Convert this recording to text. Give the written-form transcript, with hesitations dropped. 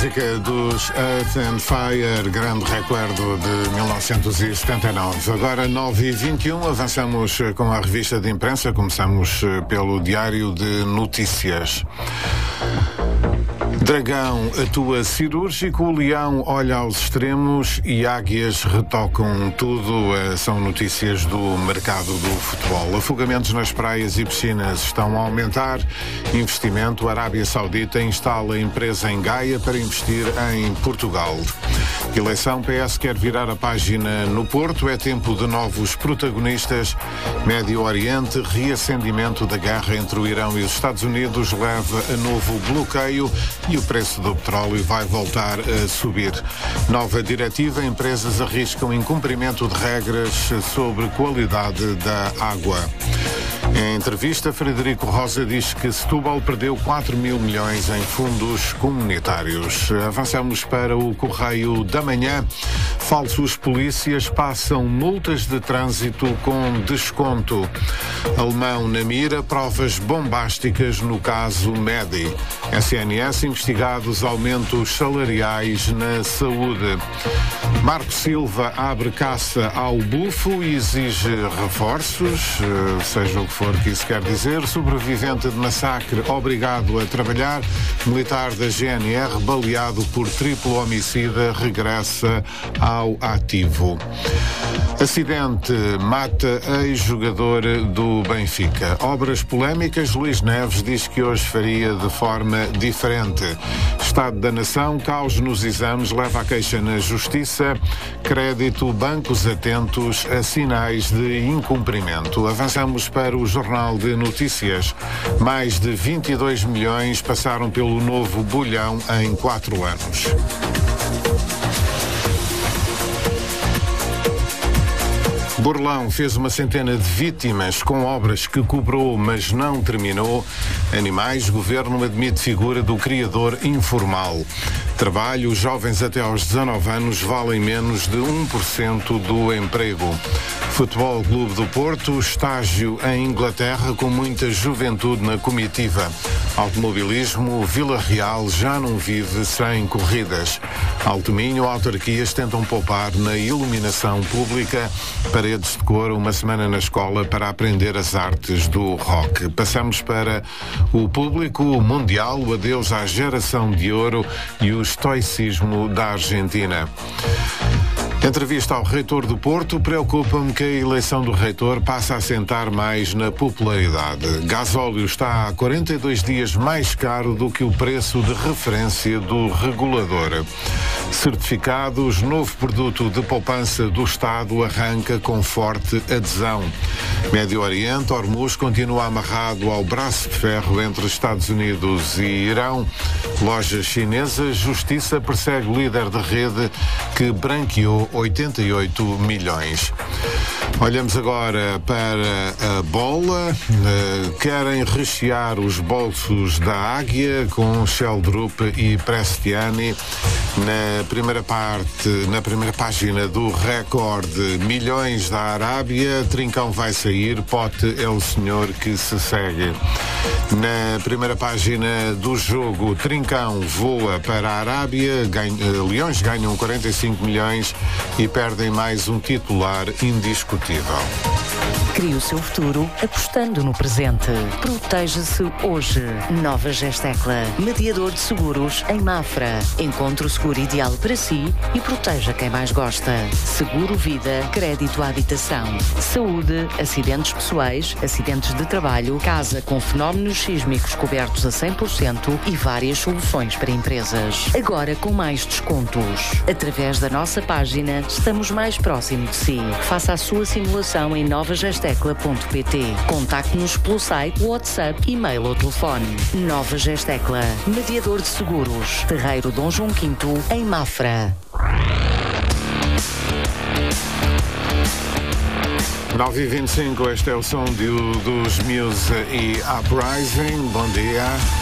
Música dos Earth and Fire, grande recuerdo de 1979. Agora 9h21, avançamos com a revista de imprensa. Começamos pelo Diário de Notícias. Dragão atua cirúrgico, Leão olha aos extremos e Águias retocam tudo. São notícias do mercado do futebol. Afogamentos nas praias e piscinas estão a aumentar. Investimento. A Arábia Saudita instala empresa em Gaia para investir em Portugal. Eleição. PS quer virar a página no Porto. É tempo de novos protagonistas. Médio Oriente. Reacendimento da guerra entre o Irão e os Estados Unidos leva a novo bloqueio e o preço do petróleo vai voltar a subir. Nova diretiva. Empresas arriscam incumprimento de regras sobre qualidade da água. Em entrevista, Frederico Rosa diz que Setúbal perdeu 4 mil milhões em fundos comunitários. Avançamos para o Correio da Manhã. Falsos polícias passam multas de trânsito com desconto. Alemão na mira, provas bombásticas no caso Medi. SNS investigados aumentos salariais na saúde. Marco Silva abre caça ao bufo e exige reforços, seja o que for que isso quer dizer. Sobrevivente de massacre obrigado a trabalhar. Militar da GNR baleado por triplo homicida regressa ao ativo. Acidente mata ex-jogador do Benfica. Obras polémicas. Luís Neves diz que hoje faria de forma diferente. Estado da Nação. Caos nos exames leva a queixa na Justiça. Crédito. Bancos atentos a sinais de incumprimento. Avançamos para o Jornal de Notícias. Mais de 22 milhões passaram pelo novo bolhão em 4 anos. Borlão fez uma centena de vítimas com obras que cobrou, mas não terminou. Animais, governo admite figura do criador informal. Trabalho, jovens até aos 19 anos valem menos de 1% do emprego. Futebol Clube do Porto, estágio em Inglaterra com muita juventude na comitiva. Automobilismo, Vila Real já não vive sem corridas. Alto Minho, autarquias tentam poupar na iluminação pública. Paredes de cor, uma semana na escola para aprender as artes do rock. Passamos para o público mundial, o adeus à geração de ouro e o estoicismo da Argentina. Entrevista ao reitor do Porto. Preocupa-me que a eleição do reitor passe a assentar mais na popularidade. Gasóleo está há 42 dias mais caro do que o preço de referência do regulador. Certificados, novo produto de poupança do Estado arranca com forte adesão. Médio Oriente, Hormuz continua amarrado ao braço de ferro entre Estados Unidos e Irão. Lojas chinesas, Justiça persegue o líder de rede que branqueou 88 milhões. Olhamos agora para a bola. Querem rechear os bolsos da Águia com Sheldrup e Prestiani. Na primeira página do Record, milhões da Arábia, Trincão vai sair, Pote é o senhor que se segue. Na primeira página do Jogo, Trincão voa para a Arábia, Leões ganham 45 milhões e perdem mais um titular indiscutível. Crie o seu futuro apostando no presente. Proteja-se hoje. Nova Gestecla, mediador de seguros em Mafra. Encontre o seguro ideal para si e proteja quem mais gosta. Seguro vida, crédito à habitação, saúde, acidentes pessoais, acidentes de trabalho, casa com fenómenos sísmicos cobertos a 100% e várias soluções para empresas. Agora com mais descontos. Através da nossa página, estamos mais próximo de si. Faça a sua simulação em novagestecla.pt. Contacte-nos pelo site, WhatsApp, e-mail ou telefone. Nova Gestecla, mediador de seguros. Terreiro Dom João V, em Mafra. 9h25, este é o som dos Muse e Uprising. Bom dia.